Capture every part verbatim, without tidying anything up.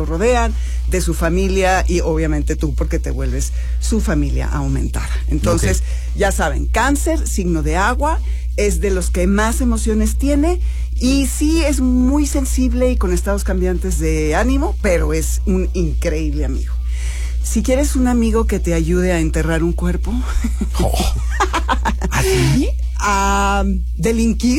lo rodean, de su familia y obviamente tú, porque te vuelves su familia aumentada. Entonces, okay. Ya saben, Cáncer, signo de agua, es de los que más emociones tiene y sí es muy sensible y con estados cambiantes de ánimo, pero es un increíble amigo. Si quieres un amigo que te ayude a enterrar un cuerpo, oh. ¿Así? A delinquir,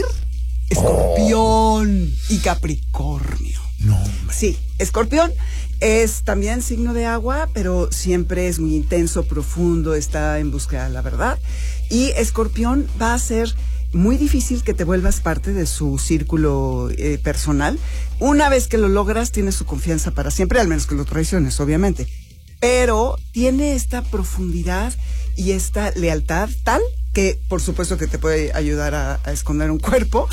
Escorpión oh. y Capricornio. No, hombre. Sí, Escorpión es también signo de agua, pero siempre es muy intenso, profundo, está en búsqueda de la verdad. Y Escorpión va a ser muy difícil que te vuelvas parte de su círculo eh, personal. Una vez que lo logras, tienes su confianza para siempre, al menos que lo traiciones, obviamente. Pero tiene esta profundidad y esta lealtad tal que por supuesto que te puede ayudar a, a esconder un cuerpo.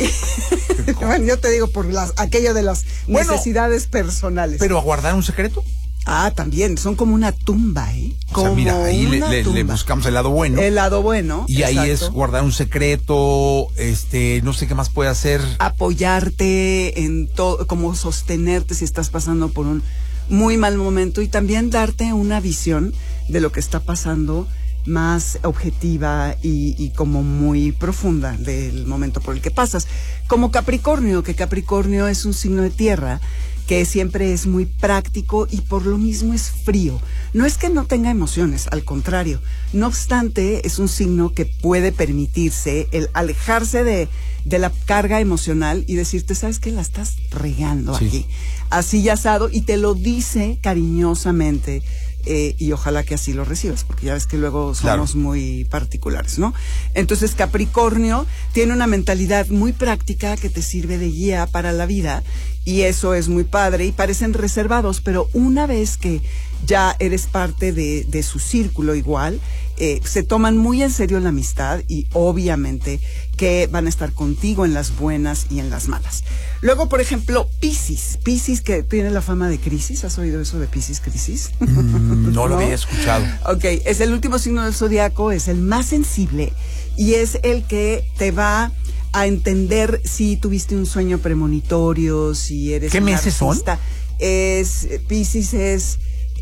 Bueno, yo te digo por las, aquello de las bueno, necesidades personales. ¿Pero a guardar un secreto? Ah, también, son como una tumba, ¿eh? Como o sea, mira, ahí le, le, le buscamos el lado bueno. El lado bueno. Y exacto. Ahí es guardar un secreto, este, no sé qué más puede hacer. Apoyarte en todo, como sostenerte si estás pasando por un muy mal momento y también darte una visión de lo que está pasando más objetiva y, y como muy profunda del momento por el que pasas. Como Capricornio, que Capricornio es un signo de tierra que siempre es muy práctico y por lo mismo es frío. No es que no tenga emociones, al contrario. No obstante, es un signo que puede permitirse el alejarse de, de la carga emocional y decirte, ¿sabes qué? La estás regando sí. aquí. Así ya asado, y te lo dice cariñosamente. Eh, y ojalá que así lo recibas, porque ya ves que luego somos claro. muy particulares, ¿no? Entonces Capricornio tiene una mentalidad muy práctica que te sirve de guía para la vida y eso es muy padre y parecen reservados, pero una vez que ya eres parte de, de su círculo igual, eh, se toman muy en serio la amistad y obviamente que van a estar contigo en las buenas y en las malas. Luego, por ejemplo, Piscis. Piscis que tiene la fama de crisis. ¿Has oído eso de Piscis crisis? Mm, no lo ¿No? había escuchado. Ok, es el último signo del zodiaco, es el más sensible y es el que te va a entender si tuviste un sueño premonitorio, si eres ¿Qué meses artista. son? Es, Piscis es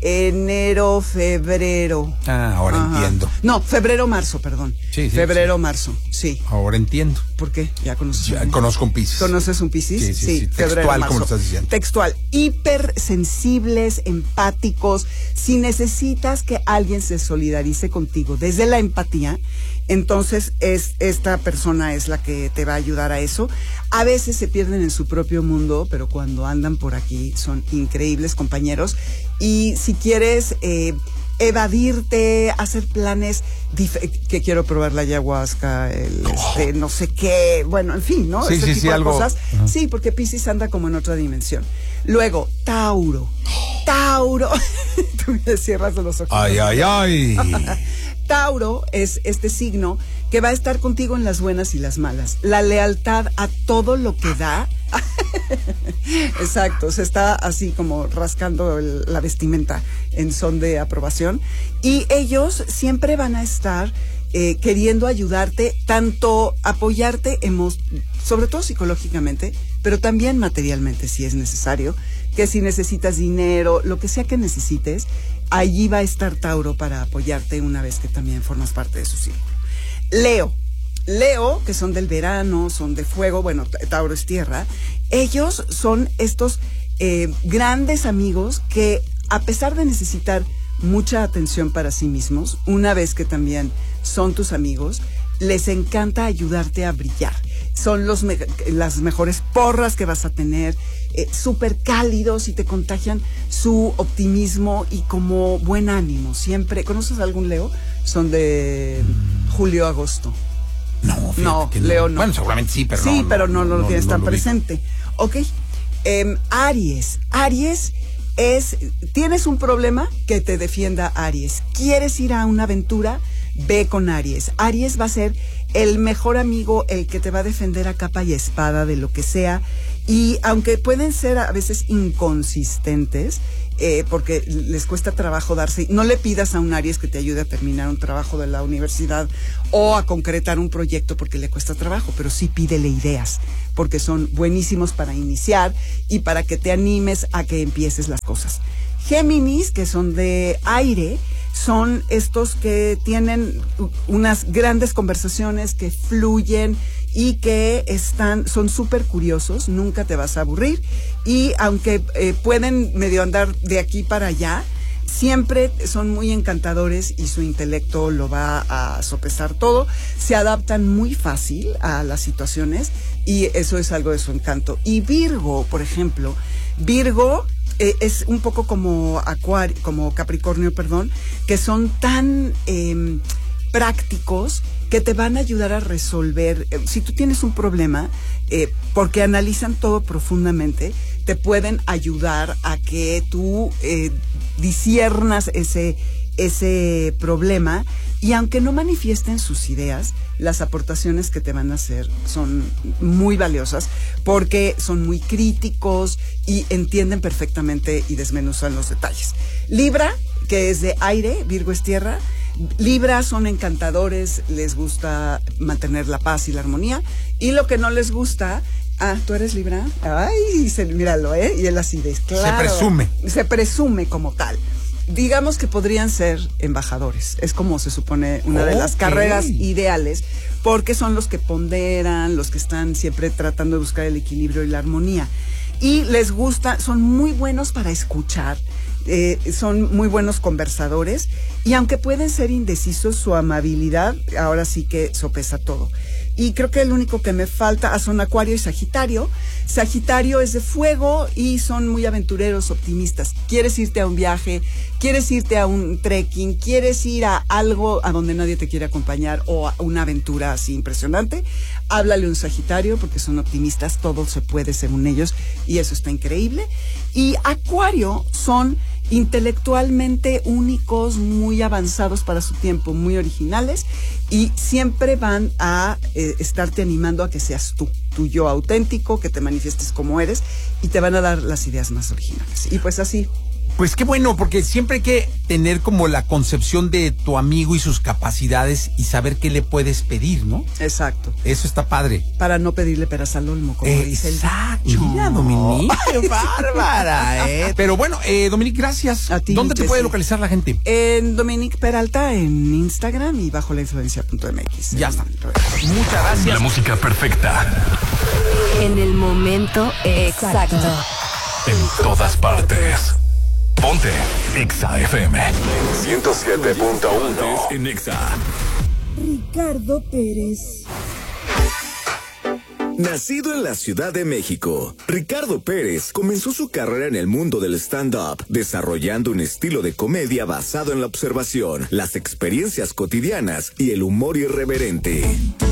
enero, febrero. Ah, ahora Ajá. entiendo. No, febrero, marzo, perdón. Sí, sí, febrero, sí. marzo, sí. Ahora entiendo. ¿Por qué? ¿Ya conoces? Ya, conozco un Piscis. ¿Conoces un Piscis? Sí, sí, sí. sí. Febrero, textual, marzo. como lo estás diciendo. Textual. Hipersensibles, empáticos. Si necesitas que alguien se solidarice contigo desde la empatía, entonces es esta persona es la que te va a ayudar a eso. A veces se pierden en su propio mundo, pero cuando andan por aquí son increíbles compañeros. Y si quieres eh, evadirte, hacer planes, que quiero probar la ayahuasca, el, oh. este, no sé qué, bueno, en fin, ¿no? Sí, Ese sí, tipo sí, de algo. cosas. Uh-huh. Sí, porque Piscis anda como en otra dimensión. Luego, Tauro. Oh. Tauro. Tú me cierras los ojos. Ay, ay, ay. Tauro es este signo que va a estar contigo en las buenas y las malas. La lealtad a todo lo que da. Exacto, se está así como rascando el, la vestimenta en son de aprobación. Y ellos siempre van a estar eh, queriendo ayudarte, tanto apoyarte, emo- sobre todo psicológicamente, pero también materialmente si es necesario, que si necesitas dinero, lo que sea que necesites, allí va a estar Tauro para apoyarte una vez que también formas parte de su círculo. Leo. Leo, que son del verano, son de fuego, bueno, Tauro es tierra, ellos son estos eh, grandes amigos que a pesar de necesitar mucha atención para sí mismos, una vez que también son tus amigos, les encanta ayudarte a brillar. Son los me- las mejores porras que vas a tener, eh, súper cálidos y te contagian su optimismo y como buen ánimo. Siempre, ¿conoces a algún Leo? Son de julio, agosto. No, no, que no. Leo no. Bueno, seguramente sí, pero sí, no. Sí, pero no, no, no lo tienes no, tan no lo presente. Vi. Ok. Eh, Aries. Aries es... Tienes un problema, que te defienda Aries. ¿Quieres ir a una aventura? ve con Aries. Aries va a ser el mejor amigo, el que te va a defender a capa y espada de lo que sea. Y aunque pueden ser a veces inconsistentes, eh, porque les cuesta trabajo darse, no le pidas a un Aries que te ayude a terminar un trabajo de la universidad o a concretar un proyecto porque le cuesta trabajo, pero sí pídele ideas, porque son buenísimos para iniciar y para que te animes a que empieces las cosas. Géminis, que son de aire, son estos que tienen unas grandes conversaciones, que fluyen y que están, son súper curiosos, nunca te vas a aburrir, y aunque eh, pueden medio andar de aquí para allá, siempre son muy encantadores y su intelecto lo va a sopesar todo, se adaptan muy fácil a las situaciones y eso es algo de su encanto. Y Virgo, por ejemplo, Virgo eh, es un poco como Acuario, como Capricornio, perdón, que son tan eh, prácticos que te van a ayudar a resolver. Eh, si tú tienes un problema, eh, porque analizan todo profundamente, te pueden ayudar a que tú eh, disiernas ese, ese problema, y aunque no manifiesten sus ideas, las aportaciones que te van a hacer son muy valiosas porque son muy críticos y entienden perfectamente y desmenuzan los detalles. Libra, que es de aire, Virgo es tierra. Libra son encantadores, les gusta mantener la paz y la armonía, y lo que no les gusta... Ah, ¿tú eres Libra? Ay, se, míralo, ¿eh? Y él así de, claro. Se presume. Se presume como tal. Digamos que podrían ser embajadores. Es como se supone una okay. de las carreras ideales, porque son los que ponderan, los que están siempre tratando de buscar el equilibrio y la armonía. Y les gusta, son muy buenos para escuchar, eh, son muy buenos conversadores, y aunque pueden ser indecisos, su amabilidad ahora sí que sopesa todo. Y creo que el único que me falta son Acuario y Sagitario. Sagitario es de fuego y son muy aventureros, optimistas. Quieres irte a un viaje, quieres irte a un trekking, quieres ir a algo a donde nadie te quiere acompañar o a una aventura así impresionante, háblale a un Sagitario porque son optimistas, todo se puede según ellos y eso está increíble. Y Acuario son intelectualmente únicos, muy avanzados para su tiempo, muy originales, y siempre van a eh, estarte animando a que seas tú, tu yo auténtico, que te manifiestes como eres, y te van a dar las ideas más originales. Y pues así. Pues qué bueno, porque siempre hay que tener como la concepción de tu amigo y sus capacidades y saber qué le puedes pedir, ¿no? Exacto. Eso está padre. Para no pedirle peras al olmo, como eh, dice el... Exacto. Mira, Dominique, qué bárbara, ¿eh? Pero bueno, eh, Dominique, gracias. A ti, ¿Dónde te Jesse. puede localizar la gente? En Dominique Peralta, en Instagram y bajo la influencia punto m x. Ya está. Muchas gracias. La música perfecta. En el momento exacto. En todas partes. Ponte Exa F M ciento siete punto uno en Exa. Ricardo Pérez. Nacido en la Ciudad de México, Ricardo Pérez comenzó su carrera en el mundo del stand-up, desarrollando un estilo de comedia basado en la observación, las experiencias cotidianas y el humor irreverente.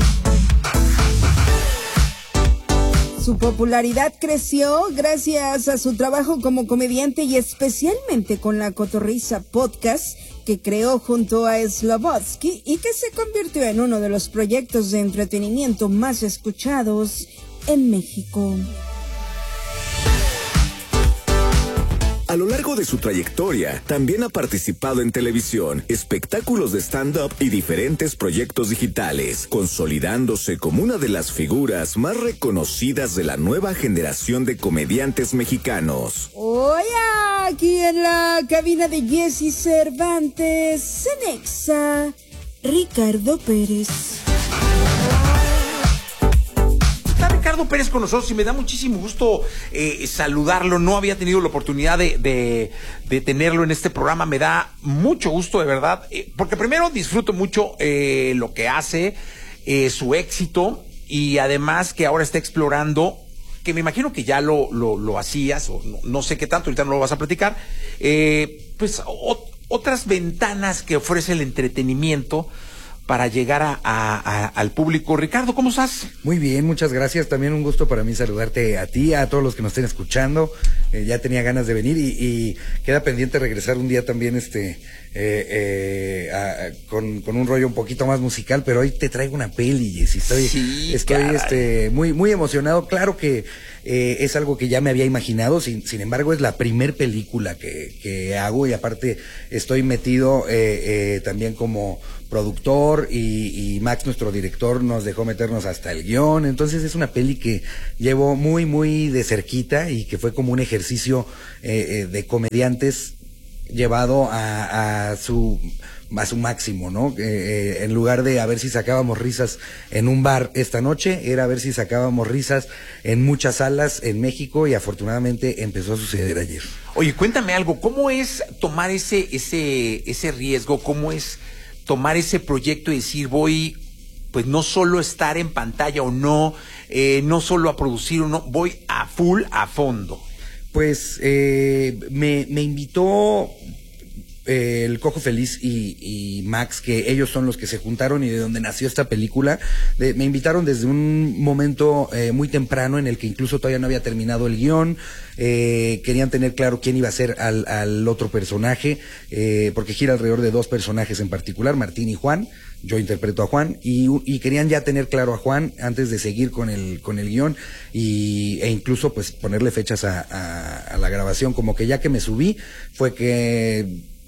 Su popularidad creció gracias a su trabajo como comediante y especialmente con La Cotorrisa Podcast, que creó junto a Slobodsky y que se convirtió en uno de los proyectos de entretenimiento más escuchados en México. A lo largo de su trayectoria, también ha participado en televisión, espectáculos de stand-up y diferentes proyectos digitales, consolidándose como una de las figuras más reconocidas de la nueva generación de comediantes mexicanos. Hoy aquí en la cabina de Jesse Cervantes, en Exa, Ricardo Pérez. Ricardo Pérez con nosotros y me da muchísimo gusto eh, saludarlo. No había tenido la oportunidad de, de, de tenerlo en este programa. Me da mucho gusto, de verdad, eh, porque primero disfruto mucho eh, lo que hace, eh, su éxito, y además que ahora está explorando, que me imagino que ya lo, lo, lo hacías, o no, no sé qué tanto, ahorita no lo vas a platicar, eh, pues o, otras ventanas que ofrece el entretenimiento para llegar a, a, a, al público. Ricardo, ¿cómo estás? Muy bien, muchas gracias. También un gusto para mí saludarte a ti, a todos los que nos estén escuchando. Eh, ya tenía ganas de venir y, y queda pendiente regresar un día también este eh, eh, a, a, con, con un rollo un poquito más musical, pero hoy te traigo una peli y estoy, sí, estoy este, muy, muy emocionado. Claro que eh, es algo que ya me había imaginado, sin, sin embargo es la primer película que, que hago y aparte estoy metido eh, eh, también como productor y, y Max, nuestro director, nos dejó meternos hasta el guión. Entonces es una peli que llevo muy, muy de cerquita y que fue como un ejercicio eh, eh, de comediantes llevado a, a su a su máximo, ¿no? Eh, eh, en lugar de a ver si sacábamos risas en un bar esta noche, era a ver si sacábamos risas en muchas salas en México y afortunadamente empezó a suceder ayer. Oye, cuéntame algo, ¿cómo es tomar ese, ese, ese riesgo? ¿Cómo es tomar ese proyecto y decir voy, pues no solo estar en pantalla o no, eh, no solo a producir o no, voy a full, a fondo? Pues eh, me, me invitó eh, el Cojo Feliz y, y Max, que ellos son los que se juntaron y de donde nació esta película. De, me invitaron desde un momento eh, muy temprano en el que incluso todavía no había terminado el guión. Eh, querían tener claro quién iba a ser al, al otro personaje, eh, porque gira alrededor de dos personajes en particular, Martín y Juan. Yo interpreto a Juan y, y querían ya tener claro a Juan antes de seguir con el con el guión y, e incluso pues ponerle fechas a, a, a la grabación. Como que ya que me subí fue que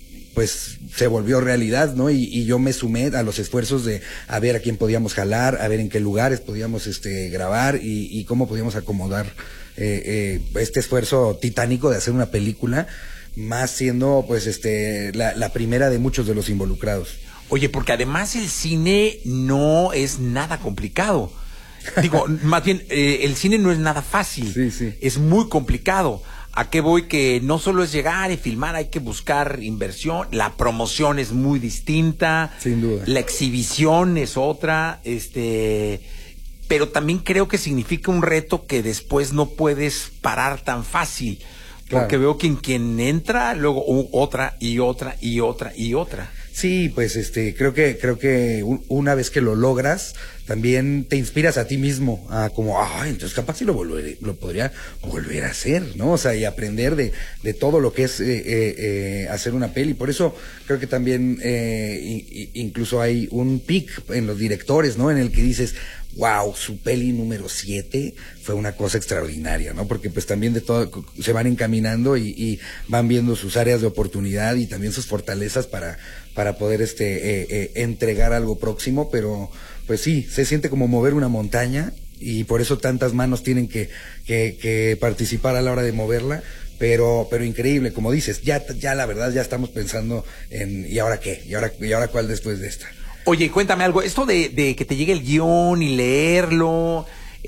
pues se volvió realidad, ¿no? Y, y yo me sumé a los esfuerzos de a ver a quién podíamos jalar, a ver en qué lugares podíamos este grabar y, y cómo podíamos acomodar eh, eh, este esfuerzo titánico de hacer una película, más siendo pues este la, la primera de muchos de los involucrados. Oye, porque además el cine no es nada complicado. Digo, más bien, eh, el cine no es nada fácil. Sí, sí. Es muy complicado. ¿A qué voy? Que no solo es llegar y filmar, hay que buscar inversión. La promoción es muy distinta. Sin duda. La exhibición es otra. Este, pero también creo que significa un reto que después no puedes parar tan fácil. Porque claro, veo que en quien entra, luego uh, otra y otra y otra y otra. Sí, pues este, creo que, creo que una vez que lo logras, también te inspiras a ti mismo, a como, ah, entonces capaz si lo volveré, lo podría volver a hacer, ¿no? O sea, y aprender de, de todo lo que es eh, eh, eh, hacer una peli. Por eso creo que también eh, i, incluso hay un pic en los directores, ¿no? En el que dices, wow, su peli número siete fue una cosa extraordinaria, ¿no? Porque pues también de todo se van encaminando y, y van viendo sus áreas de oportunidad y también sus fortalezas para, para poder este eh, eh, entregar algo próximo, pero pues sí, se siente como mover una montaña y por eso tantas manos tienen que, que, que participar a la hora de moverla. Pero, pero increíble, como dices, ya, ya la verdad ya estamos pensando en ¿y ahora qué? ¿Y ahora, y ahora cuál después de esta? Oye, cuéntame algo, esto de, de que te llegue el guión y leerlo,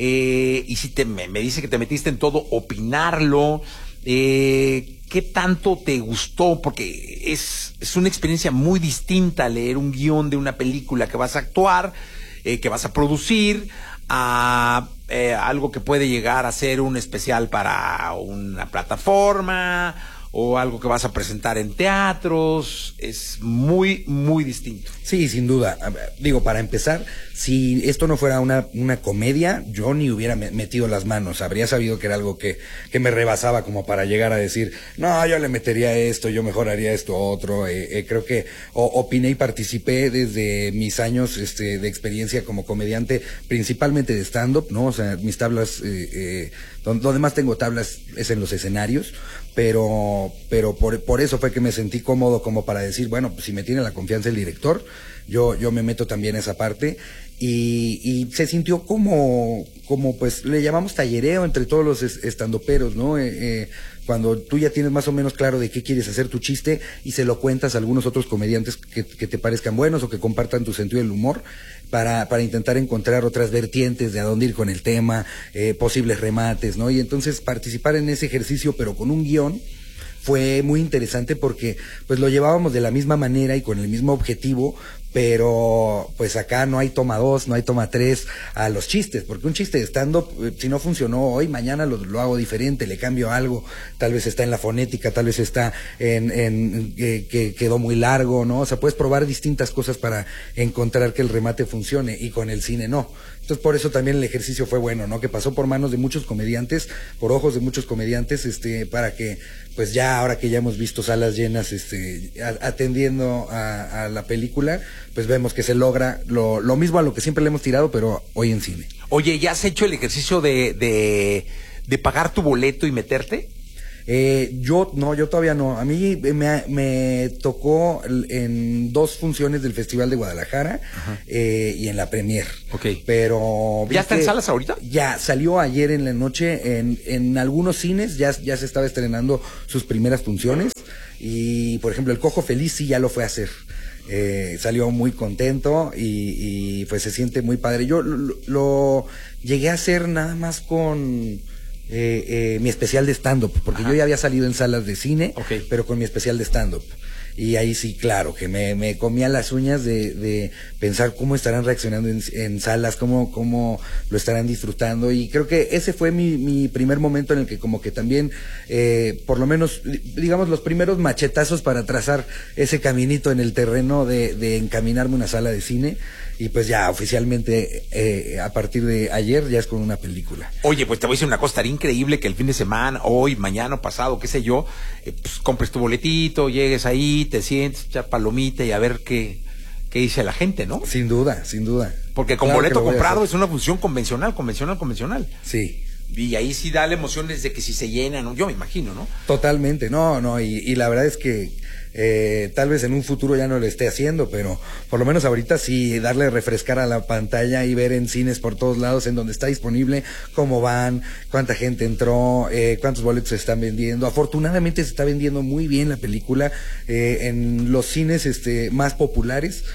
eh, y si te, me, me dice que te metiste en todo, opinarlo, eh, ¿qué tanto te gustó? Porque es, es una experiencia muy distinta leer un guión de una película que vas a actuar, eh, que vas a producir, a eh, algo que puede llegar a ser un especial para una plataforma o algo que vas a presentar en teatros. Es muy, muy distinto. Sí, sin duda. Digo, para empezar, si esto no fuera una, una comedia, yo ni hubiera metido las manos. Habría sabido que era algo que, que me rebasaba como para llegar a decir, no, yo le metería esto, yo mejor haría esto otro. Eh, eh, creo que o, opiné y participé desde mis años este, de experiencia como comediante, principalmente de stand-up, ¿no? O sea, mis tablas, eh, eh, donde, donde más tengo tablas es en los escenarios, pero, pero por, por eso fue que me sentí cómodo como para decir, bueno, pues si me tiene la confianza el director, yo, yo me meto también a esa parte. Y, y se sintió como, como pues le llamamos tallereo entre todos los estandoperos, ¿no? Eh, eh, cuando tú ya tienes más o menos claro de qué quieres hacer tu chiste y se lo cuentas a algunos otros comediantes que, que te parezcan buenos o que compartan tu sentido del humor para, para intentar encontrar otras vertientes de a dónde ir con el tema, eh, posibles remates, ¿no? Y entonces participar en ese ejercicio pero con un guión fue muy interesante porque pues lo llevábamos de la misma manera y con el mismo objetivo, pero pues acá no hay toma dos, no hay toma tres a los chistes, porque un chiste de stand-up, si no funcionó hoy, mañana lo, lo hago diferente, le cambio algo, tal vez está en la fonética, tal vez está en, en eh, que quedó muy largo, ¿no? O sea, puedes probar distintas cosas para encontrar que el remate funcione, y con el cine no. Entonces, por eso también el ejercicio fue bueno, ¿no? Que pasó por manos de muchos comediantes, por ojos de muchos comediantes, este, para que, pues ya, ahora que ya hemos visto salas llenas, este, a, atendiendo a, a la película, pues vemos que se logra lo, lo mismo a lo que siempre le hemos tirado, pero hoy en cine. Oye, ¿ya has hecho el ejercicio de, de, de pagar tu boleto y meterte? Eh, yo, no, yo todavía no. A mí me, me tocó en dos funciones del Festival de Guadalajara, eh, y en la premier. Ok. Pero... ¿Ya está en salas ahorita? Ya, salió ayer en la noche en, en algunos cines, ya, ya se estaba estrenando sus primeras funciones. Y, por ejemplo, El Cojo Feliz sí ya lo fue a hacer. Eh, salió muy contento y, y pues se siente muy padre. Yo lo, lo llegué a hacer nada más con... Eh, eh, mi especial de stand-up, porque Ajá. yo ya había salido en salas de cine, okay. pero con mi especial de stand-up. Y ahí sí, claro, que me, me comía las uñas de, de pensar cómo estarán reaccionando en, en salas, cómo, cómo lo estarán disfrutando. Y creo que ese fue mi, mi primer momento en el que como que también, eh, por lo menos, digamos, los primeros machetazos para trazar ese caminito en el terreno de, de encaminarme a una sala de cine. Y pues ya oficialmente eh, a partir de ayer ya es con una película. Oye, pues te voy a decir una cosa, estaría increíble que el fin de semana, hoy, mañana, pasado, qué sé yo, eh, pues compres tu boletito, llegues ahí, te sientes, echar palomita y a ver qué, qué dice la gente, ¿no? Sin duda, sin duda. Porque con claro boleto comprado es una función convencional, convencional, convencional. Sí. Y ahí sí da la emoción desde que si se llenan, ¿no? Yo me imagino, ¿no? Totalmente, no, no, y, y la verdad es que eh, tal vez en un futuro ya no lo esté haciendo, pero por lo menos ahorita sí, darle refrescar a la pantalla y ver en cines por todos lados en donde está disponible, cómo van, cuánta gente entró, eh, cuántos boletos se están vendiendo. Afortunadamente se está vendiendo muy bien la película eh, en los cines este más populares,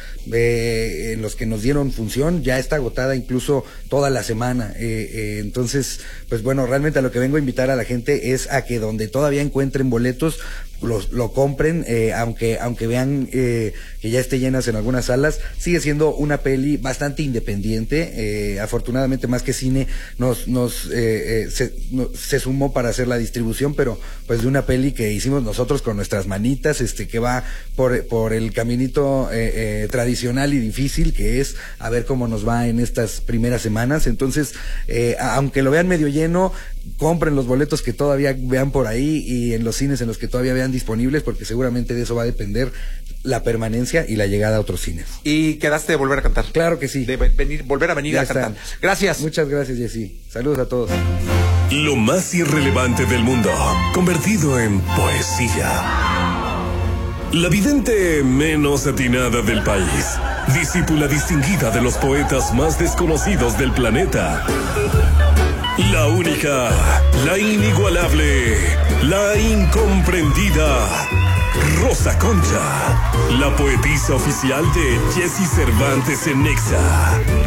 eh, en los que nos dieron función, ya está agotada incluso toda la semana, eh, eh, entonces pues bueno, realmente a lo que vengo a invitar a la gente es a que donde todavía encuentren boletos, los, lo compren, eh, aunque aunque vean eh, que ya esté llenas en algunas salas. Sigue siendo una peli bastante independiente, eh, afortunadamente más que cine nos nos eh, eh, se, no, se sumó para hacer la distribución, pero pues de una peli que hicimos nosotros con nuestras manitas, este que va por por el caminito eh, eh, tradicional y difícil que es a ver cómo nos va en estas primeras semanas. Entonces, eh, aunque lo vean medio lleno, compren los boletos que todavía vean por ahí y en los cines en los que todavía vean disponibles, porque seguramente de eso va a depender la permanencia y la llegada a otros cines. ¿Y quedaste de volver a cantar? Claro que sí. De venir, volver a venir ya a está. cantar. Gracias. Muchas gracias, Jessy. Saludos a todos. Lo más irrelevante del mundo, convertido en poesía. La vidente menos atinada del país, discípula distinguida de los poetas más desconocidos del planeta. La única, la inigualable, la incomprendida, Rosa Concha, la poetisa oficial de Jessy Cervantes en Nexa.